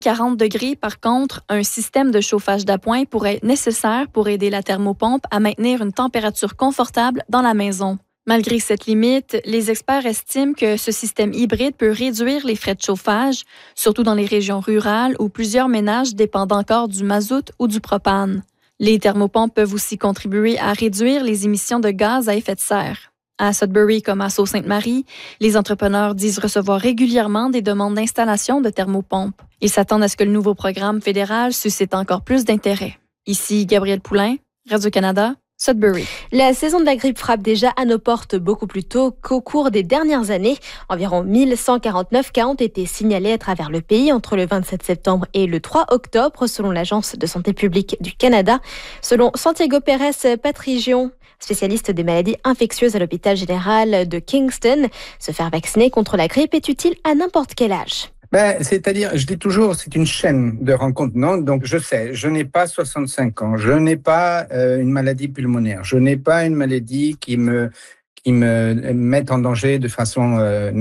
40 degrés, par contre, un système de chauffage d'appoint pourrait être nécessaire pour aider la thermopompe à maintenir une température confortable dans la maison. Malgré cette limite, les experts estiment que ce système hybride peut réduire les frais de chauffage, surtout dans les régions rurales où plusieurs ménages dépendent encore du mazout ou du propane. Les thermopompes peuvent aussi contribuer à réduire les émissions de gaz à effet de serre. À Sudbury comme à Sault-Sainte-Marie, les entrepreneurs disent recevoir régulièrement des demandes d'installation de thermopompes. Ils s'attendent à ce que le nouveau programme fédéral suscite encore plus d'intérêt. Ici Gabrielle Poulain, Radio-Canada, Sudbury. La saison de la grippe frappe déjà à nos portes beaucoup plus tôt qu'au cours des dernières années. Environ 1149 cas ont été signalés à travers le pays entre le 27 septembre et le 3 octobre, selon l'Agence de santé publique du Canada. Selon Santiago Pérez Patrigion, spécialiste des maladies infectieuses à l'hôpital général de Kingston, se faire vacciner contre la grippe est utile à n'importe quel âge. C'est-à-dire, je dis toujours, c'est une chaîne de rencontres, non? Donc, je sais, je n'ai pas 65 ans, je n'ai pas une maladie pulmonaire, je n'ai pas une maladie qui me mette en danger de façon,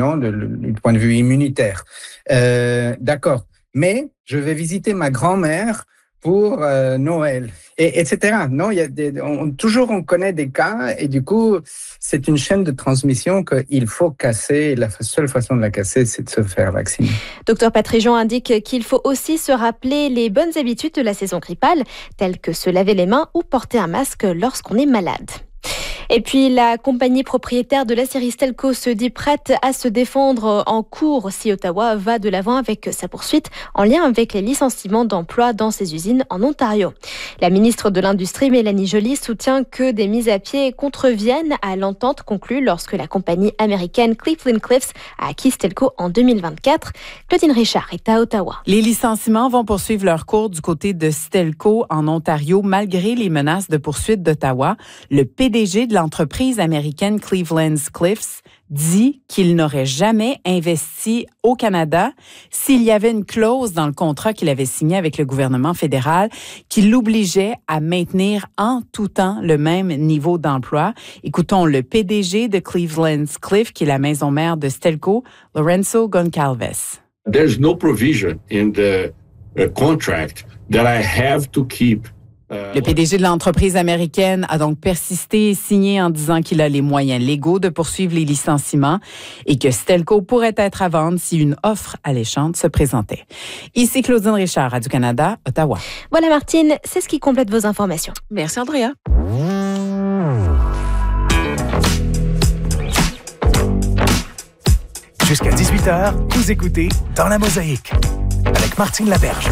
du point de vue immunitaire. D'accord. Mais je vais visiter ma grand-mère pour Noël, etc. Non, toujours on connaît des cas et du coup, c'est une chaîne de transmission qu'il faut casser. La seule façon de la casser, c'est de se faire vacciner. Docteur Patrijon indique qu'il faut aussi se rappeler les bonnes habitudes de la saison grippale, telles que se laver les mains ou porter un masque lorsqu'on est malade. Et puis, la compagnie propriétaire de l'aciérie Stelco se dit prête à se défendre en cours si Ottawa va de l'avant avec sa poursuite en lien avec les licenciements d'emplois dans ses usines en Ontario. La ministre de l'Industrie, Mélanie Joly, soutient que des mises à pied contreviennent à l'entente conclue lorsque la compagnie américaine Cleveland-Cliffs a acquis Stelco en 2024. Claudine Richard est à Ottawa. Les licenciements vont poursuivre leur cours du côté de Stelco en Ontario malgré les menaces de poursuite d'Ottawa. Le PDG de l'entreprise américaine Cleveland-Cliffs dit qu'il n'aurait jamais investi au Canada s'il y avait une clause dans le contrat qu'il avait signé avec le gouvernement fédéral qui l'obligeait à maintenir en tout temps le même niveau d'emploi. Écoutons le PDG de Cleveland-Cliffs, qui est la maison mère de Stelco, Lorenzo Goncalves. There's no provision in the contract that I have to keep. Le PDG de l'entreprise américaine a donc persisté et signé en disant qu'il a les moyens légaux de poursuivre les licenciements et que Stelco pourrait être à vendre si une offre alléchante se présentait. Ici Claudine Richard, Radio-Canada, Ottawa. Voilà Martine, c'est ce qui complète vos informations. Merci Andrea. Jusqu'à 18h, vous écoutez Dans la Mosaïque avec Martine Laberge.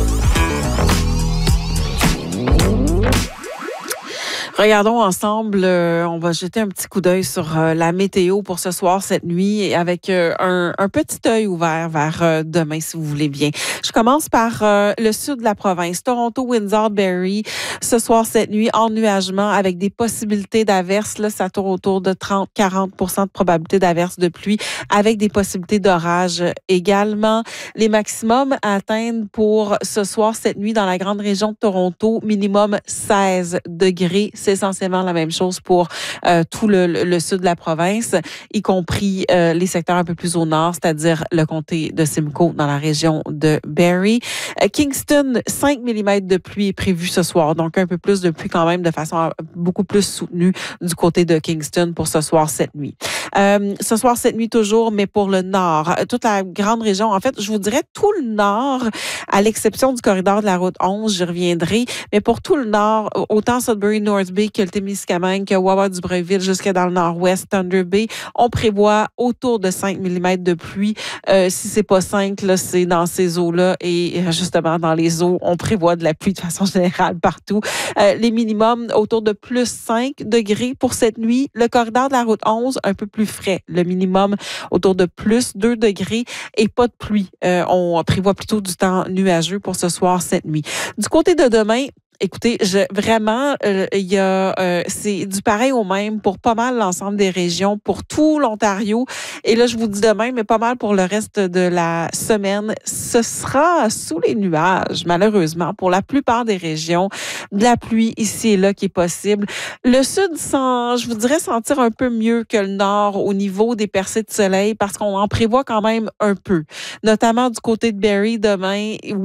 Regardons ensemble, on va jeter un petit coup d'œil sur la météo pour ce soir, cette nuit, et avec un petit œil ouvert vers demain, si vous voulez bien. Je commence par le sud de la province, Toronto, Windsor, Barrie. Ce soir, cette nuit, ennuagement avec des possibilités d'averses. Là, ça tourne autour de 30-40% de probabilité d'averses de pluie, avec des possibilités d'orage également. Les maximums à atteindre pour ce soir, cette nuit, dans la grande région de Toronto, minimum 16 degrés. C'est essentiellement la même chose pour tout le sud de la province, y compris les secteurs un peu plus au nord, c'est-à-dire le comté de Simcoe dans la région de Barrie. Kingston, 5 mm de pluie est prévu ce soir, donc un peu plus de pluie quand même de façon beaucoup plus soutenue du côté de Kingston pour ce soir, cette nuit. Ce soir, cette nuit toujours, mais pour le nord, toute la grande région, en fait, je vous dirais tout le nord, à l'exception du corridor de la route 11, j'y reviendrai, mais pour tout le nord, autant Sudbury, North Bay que le Témiscamingue, que Wawa-du-Breuil-Ville jusqu'à dans le nord-ouest, Thunder Bay, on prévoit autour de 5 mm de pluie. Si c'est pas 5, là, c'est dans ces eaux-là et justement dans les eaux, on prévoit de la pluie de façon générale partout. Les minimums autour de plus 5 degrés pour cette nuit. Le corridor de la route 11, un peu plus frais. Le minimum autour de plus 2 degrés et pas de pluie. On prévoit plutôt du temps nuageux pour ce soir, cette nuit. Du côté de demain, écoutez, vraiment, il y a c'est du pareil au même pour pas mal l'ensemble des régions, pour tout l'Ontario. Et là, je vous dis demain, mais pas mal pour le reste de la semaine. Ce sera sous les nuages, malheureusement, pour la plupart des régions. De la pluie ici et là qui est possible. Le sud, je vous dirais, sentir un peu mieux que le nord au niveau des percées de soleil parce qu'on en prévoit quand même un peu. Notamment du côté de Barrie demain.